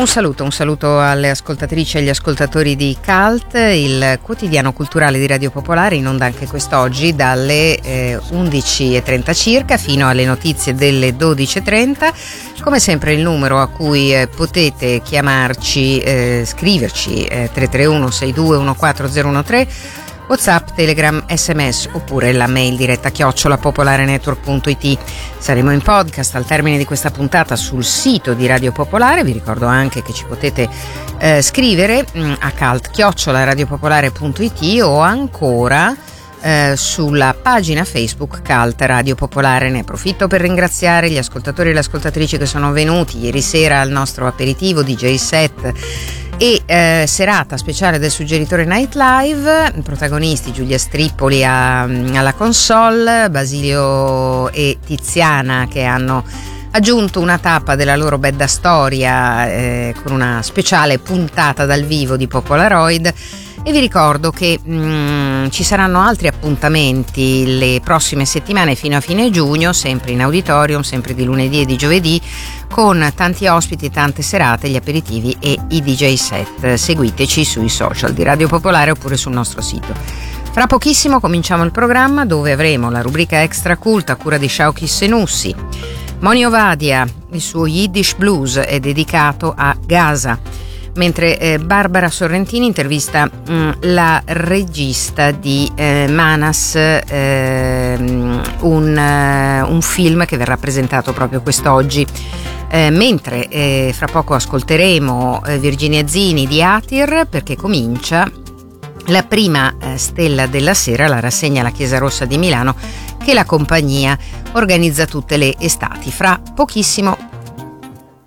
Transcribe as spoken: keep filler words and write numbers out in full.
Un saluto, un saluto alle ascoltatrici e agli ascoltatori di Cult, il quotidiano culturale di Radio Popolare, in onda anche quest'oggi dalle eh, undici e trenta circa fino alle notizie delle dodici e trenta. Come sempre il numero a cui eh, potete chiamarci, eh, scriverci eh, tre tre uno sei due uno quattro zero uno tre, WhatsApp, Telegram, sms oppure la mail diretta chiocciola popolarenetwork punto it. Saremo in podcast al termine di questa puntata sul sito di Radio Popolare. Vi ricordo anche che ci potete eh, scrivere mh, a cult chiocciola radiopopolare punto it o ancora eh, sulla pagina Facebook Cult Radio Popolare. Ne approfitto per ringraziare gli ascoltatori e le ascoltatrici che sono venuti ieri sera al nostro aperitivo D J set e eh, serata speciale del Suggeritore Night Live. Protagonisti Giulia Strippoli a, alla console, Basilio e Tiziana che hanno aggiunto una tappa della loro bella storia eh, con una speciale puntata dal vivo di Popolaroid. E vi ricordo che mh, ci saranno altri appuntamenti le prossime settimane fino a fine giugno, sempre in auditorium, sempre di lunedì e di giovedì, con tanti ospiti, tante serate, gli aperitivi e i D J set. Seguiteci sui social di Radio Popolare oppure sul nostro sito. Fra pochissimo cominciamo il programma, dove avremo la rubrica Extra Cult a cura di Shauki Senussi. Moni Ovadia, il suo Yiddish Blues è dedicato a Gaza, mentre eh, Barbara Sorrentini intervista mh, la regista di eh, Manas, eh, un, uh, un film che verrà presentato proprio quest'oggi. Eh, mentre eh, fra poco ascolteremo eh, Virginia Zini di Atir, perché comincia la prima eh, stella della sera, la rassegna alla Chiesa Rossa di Milano, che la compagnia organizza tutte le estati. Fra pochissimo